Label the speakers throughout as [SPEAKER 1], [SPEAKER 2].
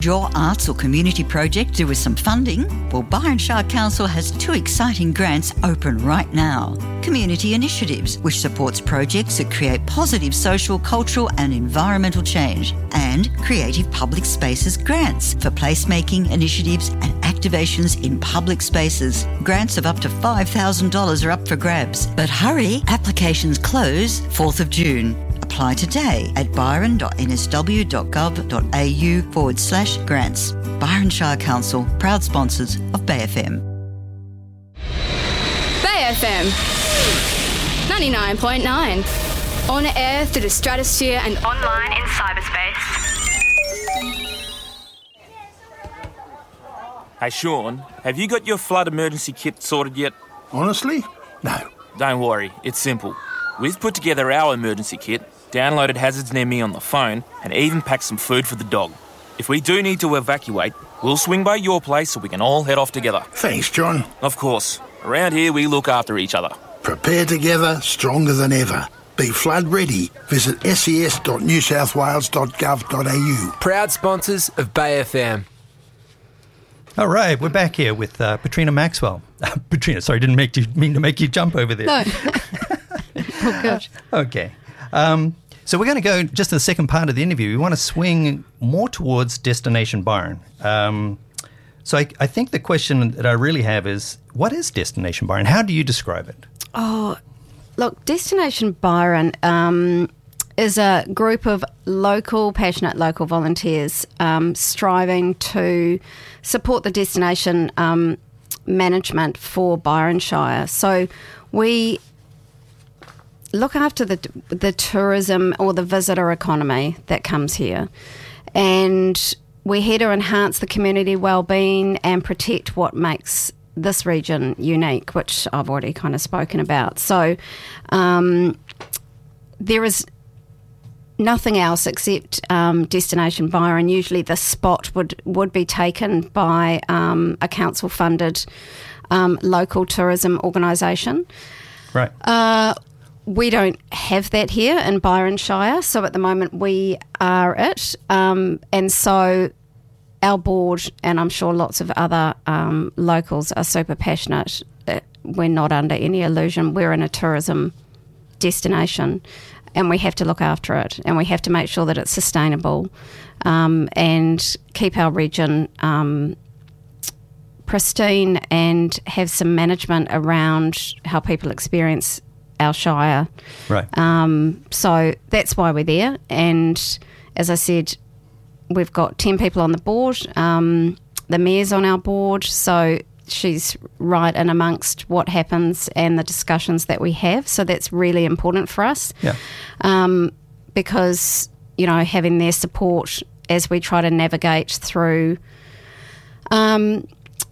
[SPEAKER 1] Your arts or community project due with some funding? Well, Byron Shire Council has 2 exciting grants open right now. Community Initiatives, which supports projects that create positive social, cultural and environmental change. And Creative Public Spaces grants for placemaking initiatives and activations in public spaces. Grants of up to $5,000 are up for grabs. But hurry, applications close 4th of June. Apply today at byron.nsw.gov.au/grants. Byron Shire Council, proud sponsors of Bay FM.
[SPEAKER 2] Bay FM 99.9. On air through the stratosphere and online in cyberspace.
[SPEAKER 3] Hey Sean, have you got your flood emergency kit sorted yet?
[SPEAKER 4] Honestly? No.
[SPEAKER 3] Don't worry, it's simple. We've put together our emergency kit, downloaded Hazards Near Me on the phone, and even packed some food for the dog. If we do need to evacuate, we'll swing by your place so we can all head off together.
[SPEAKER 4] Thanks, John.
[SPEAKER 3] Of course. Around here, we look after each other.
[SPEAKER 4] Prepare together, stronger than ever. Be flood ready. Visit ses.newsouthwales.gov.au.
[SPEAKER 5] Proud sponsors of Bay FM.
[SPEAKER 6] All right, we're back here with Patrina Maxwell. Patrina, sorry, didn't mean to make you jump over there.
[SPEAKER 7] No. Oh, gosh.
[SPEAKER 6] Okay. So we're going to go just to the second part of the interview. We want to swing more towards Destination Byron. So I think the question that I really have is, what is Destination Byron? How do you describe it?
[SPEAKER 7] Oh, look, Destination Byron is a group of passionate local volunteers striving to support the destination management for Byron Shire. So we look after the tourism or the visitor economy that comes here, and we're here to enhance the community wellbeing and protect what makes this region unique, which I've already kind of spoken about. So there is nothing else except Destination Byron. Usually the spot would be taken by a council-funded local tourism organisation.
[SPEAKER 6] Right.
[SPEAKER 7] We don't have that here in Byron Shire, so at the moment we are it. And so our board, and I'm sure lots of other locals, are super passionate. We're not under any illusion. We're in a tourism destination, and we have to look after it, and we have to make sure that it's sustainable and keep our region pristine and have some management around how people experience our shire.
[SPEAKER 6] Right.
[SPEAKER 7] So that's why we're there. And as I said, we've got 10 people on the board. The mayor's on our board, so she's right in amongst what happens and the discussions that we have. So that's really important for us.
[SPEAKER 6] Yeah.
[SPEAKER 7] Because, having their support as we try to navigate through, Byron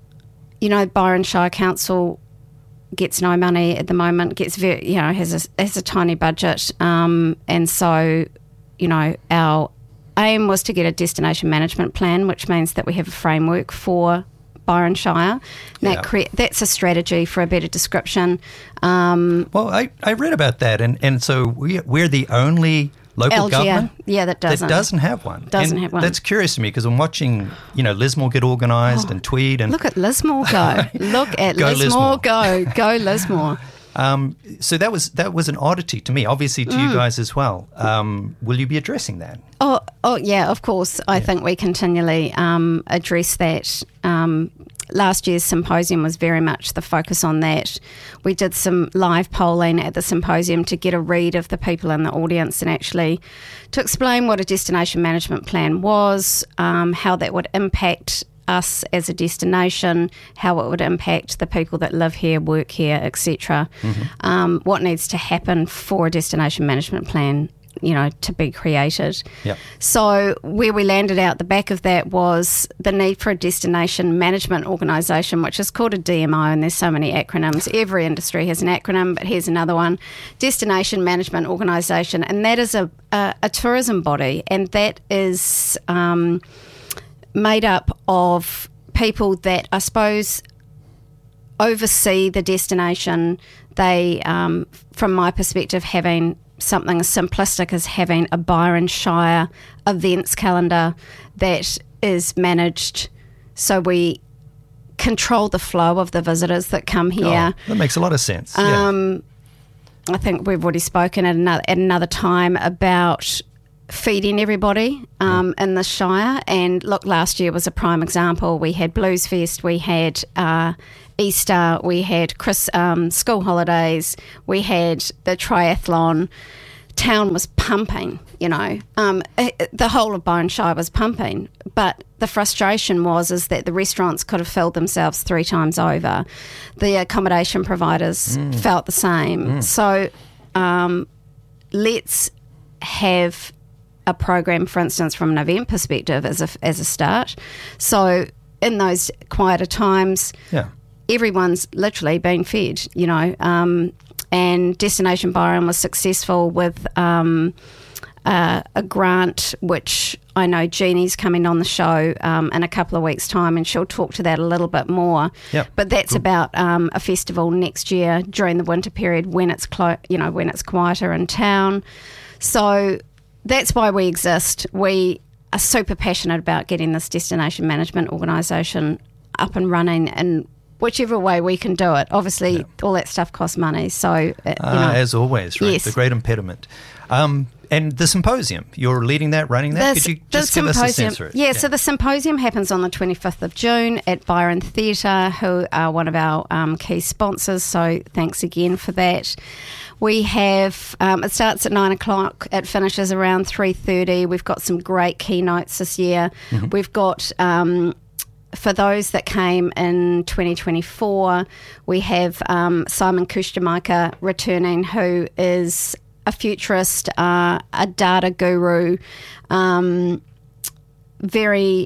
[SPEAKER 7] Shire Council gets no money at the moment, gets has a tiny budget, and so our aim was to get a destination management plan, which means that we have a framework for Byron Shire. That's a strategy for a better description.
[SPEAKER 6] Well, I read about that, and so we're the only local government
[SPEAKER 7] that doesn't
[SPEAKER 6] have one.
[SPEAKER 7] Have one.
[SPEAKER 6] That's curious to me because I'm watching, Lismore get organised and Tweed and
[SPEAKER 7] look at Lismore go. Look at Lismore go. Go Lismore.
[SPEAKER 6] So that was an oddity to me, obviously to you guys as well. Will you be addressing that?
[SPEAKER 7] Oh yeah, of course. I think we continually address that. Last year's symposium was very much the focus on that. We did some live polling at the symposium to get a read of the people in the audience and actually to explain what a destination management plan was, how that would impact us as a destination, how it would impact the people that live here, work here, etc. What needs to happen for a destination management plan, to be created.
[SPEAKER 6] Yep.
[SPEAKER 7] So where we landed out the back of that was the need for a destination management organisation, which is called a DMO, and there's so many acronyms. Every industry has an acronym, but here's another one, Destination Management Organisation, and that is a tourism body, and that is made up of people that I suppose oversee the destination. They, from my perspective, having something as simplistic as having a Byron Shire events calendar that is managed so we control the flow of the visitors that come here.
[SPEAKER 6] That makes a lot of sense.
[SPEAKER 7] I think we've already spoken at another time about feeding everybody in the Shire. And look, last year was a prime example. We had Blues Fest, we had Easter, we had school holidays, we had the triathlon. Town was pumping, the whole of Byron Shire was pumping. But the frustration is that the restaurants could have filled themselves 3 times over. The accommodation providers felt the same. So let's have a program, for instance, from an event perspective as a start. So in those quieter times, everyone's literally being fed, and Destination Byron was successful with a grant, which I know Jeannie's coming on the show in a couple of weeks' time, and she'll talk to that a little bit more.
[SPEAKER 6] Yep.
[SPEAKER 7] But that's about a festival next year during the winter period when it's when it's quieter in town. So that's why we exist. We are super passionate about getting this destination management organisation up and running, and whichever way we can do it. Obviously, all that stuff costs money. So,
[SPEAKER 6] as always, right?
[SPEAKER 7] Yes.
[SPEAKER 6] The great impediment. And the symposium, you're leading that, running that? Could you just give us a sense of it?
[SPEAKER 7] Yeah, so the symposium happens on the 25th of June at Byron Theatre, who are one of our key sponsors. So thanks again for that. We have, it starts at 9 o'clock, it finishes around 3:30. We've got some great keynotes this year. Mm-hmm. We've got... for those that came in 2024, we have Simon Kushtamaka returning, who is a futurist, a data guru, very,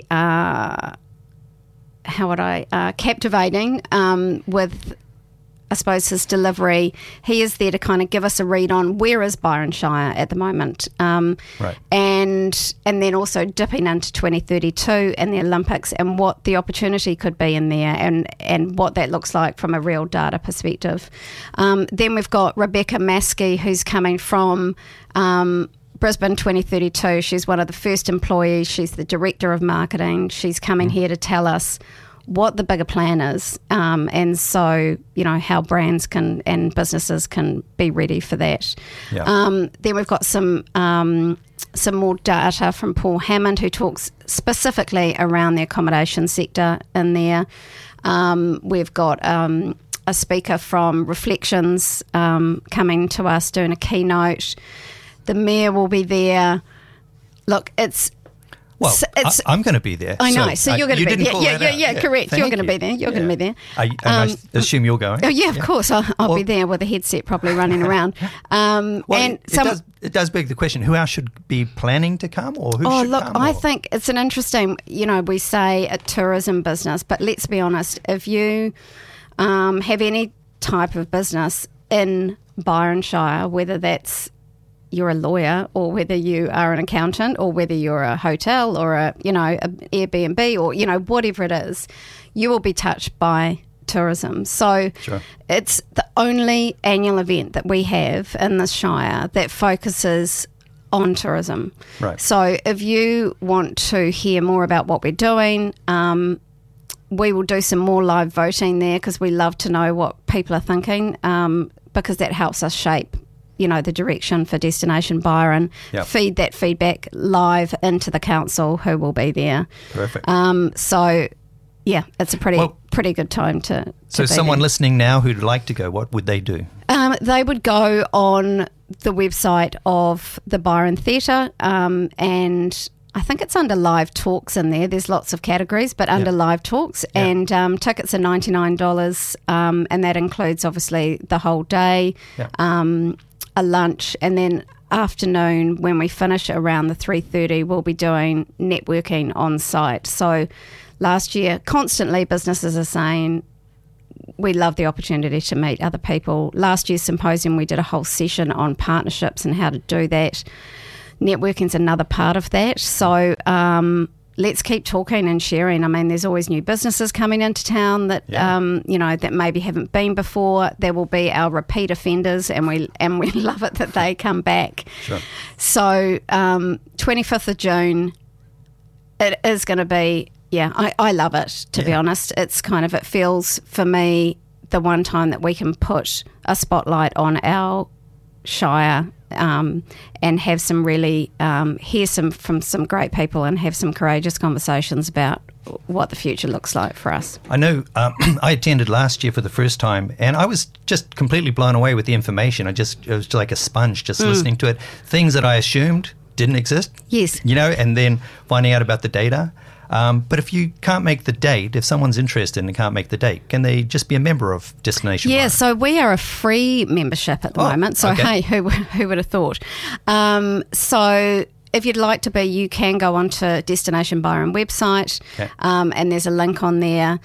[SPEAKER 7] captivating with, I suppose, his delivery. He is there to kind of give us a read on where is Byron Shire at the moment.
[SPEAKER 6] Right.
[SPEAKER 7] And then also dipping into 2032 and the Olympics and what the opportunity could be in there and what that looks like from a real data perspective. Then we've got Rebecca Maskey, who's coming from Brisbane 2032. She's one of the first employees. She's the Director of Marketing. She's coming here to tell us what the bigger plan is, and so, how brands can and businesses can be ready for that.
[SPEAKER 6] Yeah.
[SPEAKER 7] Then we've got some more data from Paul Hammond, who talks specifically around the accommodation sector in there. We've got a speaker from Reflections coming to us doing a keynote. The Mayor will be there. Look,
[SPEAKER 6] Well, I'm going to be there.
[SPEAKER 7] I know. So you're going to be there. Yeah, correct.
[SPEAKER 6] Thank
[SPEAKER 7] you're going to be there. You're going to be there.
[SPEAKER 6] I assume you're going.
[SPEAKER 7] Oh, yeah, of course. I'll be there with a headset probably running around.
[SPEAKER 6] It does beg the question, who else should be planning to come, or who should come?
[SPEAKER 7] I think it's an interesting, we say a tourism business, but let's be honest, if you have any type of business in Byron Shire, whether that's you're a lawyer or whether you are an accountant or whether you're a hotel or a Airbnb or, whatever it is, you will be touched by tourism. So
[SPEAKER 6] Sure.
[SPEAKER 7] It's the only annual event that we have in the Shire that focuses on tourism.
[SPEAKER 6] Right.
[SPEAKER 7] So if you want to hear more about what we're doing, we will do some more live voting there because we love to know what people are thinking because that helps us shape the direction for Destination Byron.
[SPEAKER 6] Yep.
[SPEAKER 7] Feed that feedback live into the council, who will be there.
[SPEAKER 6] Perfect.
[SPEAKER 7] So, yeah, it's a pretty good time to
[SPEAKER 6] So
[SPEAKER 7] be
[SPEAKER 6] someone
[SPEAKER 7] there.
[SPEAKER 6] listening now who'd like to go, what would they do?
[SPEAKER 7] They would go on the website of the Byron Theatre and I think it's under live talks in there. There's lots of categories, but under live talks.
[SPEAKER 6] Yeah.
[SPEAKER 7] And tickets are $99 and that includes obviously the whole day, a lunch, and then afternoon when we finish around the 3:30 we'll be doing networking on site. So last year constantly businesses are saying we love the opportunity to meet other people. Last year's symposium we did a whole session on partnerships and how to do that. Networking's another part of that. So let's keep talking and sharing. I mean, there's always new businesses coming into town that that maybe haven't been before. There will be our repeat offenders, and we love it that they come back.
[SPEAKER 6] Sure.
[SPEAKER 7] So 25th of June, it is going to be, I love it, to be honest. It's kind of, it feels for me the one time that we can put a spotlight on our shire and have some really, hear from some great people and have some courageous conversations about what the future looks like for us.
[SPEAKER 6] I know I attended last year for the first time, and I was just completely blown away with the information. It was like a sponge just listening to it. Things that I assumed didn't exist.
[SPEAKER 7] Yes.
[SPEAKER 6] And then finding out about the data. But if you can't make the date, if someone's interested and can't make the date, can they just be a member of Destination Byron?
[SPEAKER 7] So we are a free membership at the moment. So,
[SPEAKER 6] okay.
[SPEAKER 7] hey, who would have thought? So if you'd like to be, you can go onto Destination Byron website, and there's a link on there.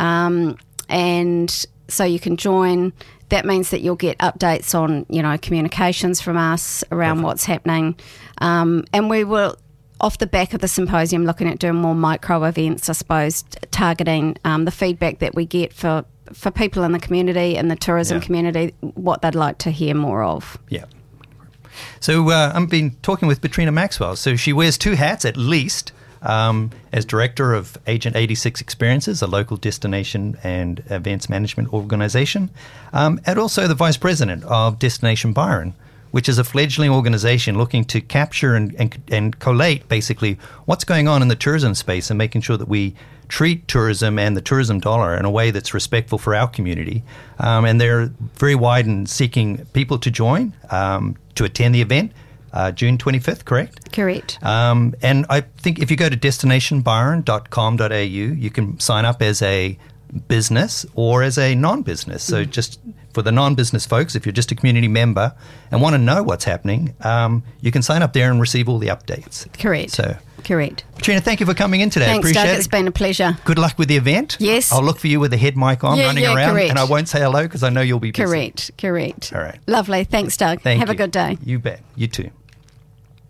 [SPEAKER 7] And so you can join. That means that you'll get updates on, communications from us around what's happening. And we will, off the back of the symposium, looking at doing more micro events, I suppose, targeting the feedback that we get for people in the community and the tourism community, what they'd like to hear more of.
[SPEAKER 6] Yeah. So I've been talking with Petrina Maxwell. So she wears two hats at least, as Director of Agent 86 Experiences, a local destination and events management organisation, and also the Vice President of Destination Byron, which is a fledgling organisation looking to capture and collate basically what's going on in the tourism space and making sure that we treat tourism and the tourism dollar in a way that's respectful for our community. And they're very wide in seeking people to join, to attend the event, June 25th, correct?
[SPEAKER 7] Correct.
[SPEAKER 6] And I think if you go to destinationbyron.com.au, you can sign up as a business or as a non-business. So just for the non-business folks, if you're just a community member and want to know what's happening, you can sign up there and receive all the updates.
[SPEAKER 7] Correct. Correct.
[SPEAKER 6] Petrina, thank you for coming in today.
[SPEAKER 7] Thanks,
[SPEAKER 6] I appreciate
[SPEAKER 7] Doug.
[SPEAKER 6] it.
[SPEAKER 7] It's been a pleasure.
[SPEAKER 6] Good luck with the event.
[SPEAKER 7] Yes.
[SPEAKER 6] I'll look for you with a head mic on, running around,
[SPEAKER 7] correct.
[SPEAKER 6] and I won't say hello because I know you'll be busy.
[SPEAKER 7] Correct.
[SPEAKER 6] All right.
[SPEAKER 7] Lovely. Thanks, Doug.
[SPEAKER 6] Thank
[SPEAKER 7] Have
[SPEAKER 6] you.
[SPEAKER 7] a good day.
[SPEAKER 6] You bet. You too.